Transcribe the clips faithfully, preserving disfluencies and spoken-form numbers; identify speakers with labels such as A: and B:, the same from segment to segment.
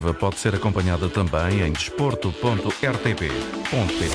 A: Pode ser acompanhada também em desporto ponto r t p ponto p t.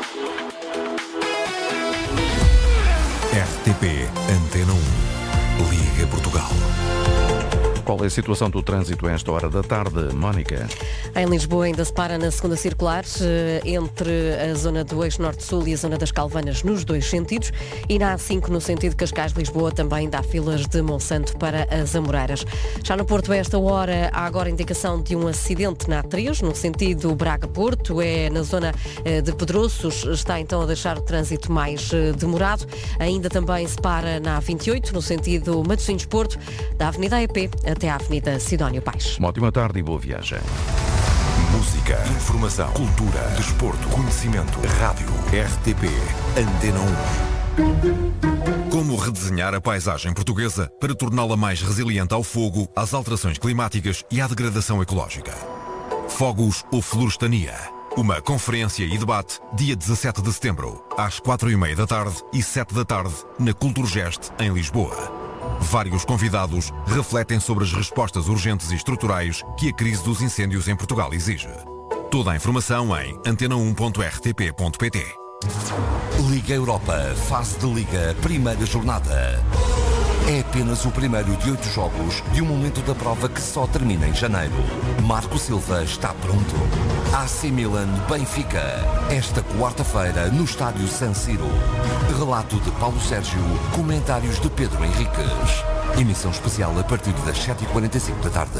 B: R T P Antena um, Liga Portugal.
A: Qual é a situação do trânsito a esta hora da tarde, Mónica?
C: Em Lisboa ainda se para na segunda circular, entre a zona do Eixo Norte-Sul e a zona das Calvanas, nos dois sentidos, e na A cinco, no sentido Cascais-Lisboa, também dá filas de Monsanto para as Amoreiras. Já no Porto, a esta hora, há agora indicação de um acidente na A três, no sentido Braga-Porto, é na zona de Pedroços, está então a deixar o trânsito mais demorado. Ainda também se para na A vinte e oito, no sentido Matosinhos-Porto, da Avenida A E P até à Avenida Sidónio Paes.
A: Uma ótima tarde e boa viagem.
B: Música, informação, cultura, desporto, conhecimento, rádio, R T P, Antena um. Como redesenhar a paisagem portuguesa para torná-la mais resiliente ao fogo, às alterações climáticas e à degradação ecológica. Fogos ou Florestania. Uma conferência e debate dia dezassete de setembro, às quatro e meia da tarde e sete da tarde, na Culturgest, em Lisboa. Vários convidados refletem sobre as respostas urgentes e estruturais que a crise dos incêndios em Portugal exige. Toda a informação em antena um ponto r t p ponto p t. Liga Europa, fase de Liga, primeira jornada. É apenas o primeiro de oito jogos de um momento da prova que só termina em janeiro. Marco Silva está pronto. A C Milan Benfica, esta quarta-feira no estádio San Siro. Relato de Paulo Sérgio, comentários de Pedro Henriques. Emissão especial a partir das sete e quarenta e cinco da tarde.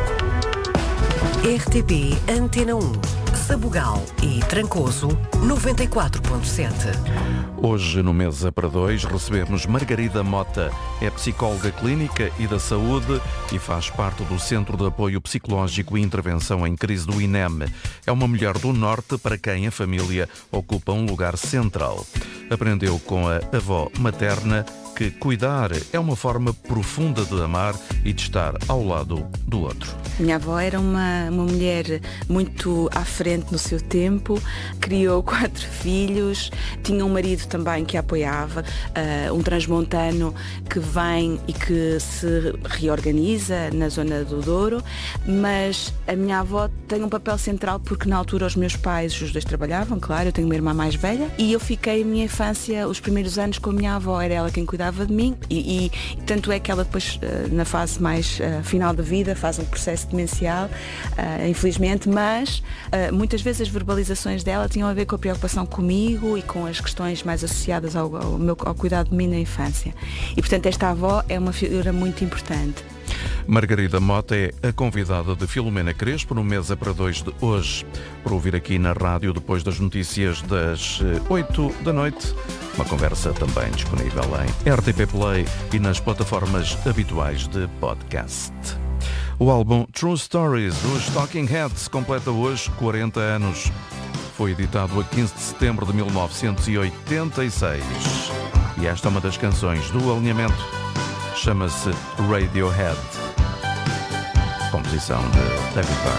D: R T P Antena um, Sabugal e Trancoso, noventa e quatro ponto sete.
A: Hoje, no Mesa para Dois, recebemos Margarida Mota. É psicóloga clínica e da saúde e faz parte do Centro de Apoio Psicológico e Intervenção em Crise do I N E M. É uma mulher do Norte para quem a família ocupa um lugar central. Aprendeu com a avó materna que cuidar é uma forma profunda de amar e de estar ao lado do outro.
E: Minha avó era uma, uma mulher muito à frente no seu tempo, criou quatro filhos, tinha um marido também que a apoiava, uh, um transmontano que vem e que se reorganiza na zona do Douro, mas a minha avó tem um papel central porque na altura os meus pais, os dois trabalhavam, claro, eu tenho uma irmã mais velha, e eu fiquei a minha infância, os primeiros anos com a minha avó, era ela quem cuidava de mim e, e tanto é que ela depois, na fase mais uh, final da vida, faz um processo demencial, uh, infelizmente, mas uh, muitas vezes as verbalizações dela tinham a ver com a preocupação comigo e com as questões mais associadas ao, ao, meu, ao cuidado de mim na infância. E portanto esta avó é uma figura muito importante.
A: Margarida Mota é a convidada de Filomena Crespo no Mesa para Dois de hoje. Para ouvir aqui na rádio depois das notícias das oito da noite. Uma conversa também disponível em R T P Play e nas plataformas habituais de podcast. O álbum True Stories dos Talking Heads completa hoje quarenta anos. Foi editado a quinze de setembro de mil novecentos e oitenta e seis. E esta é uma das canções do alinhamento. Chama-se Radiohead. Composição de David Byrne.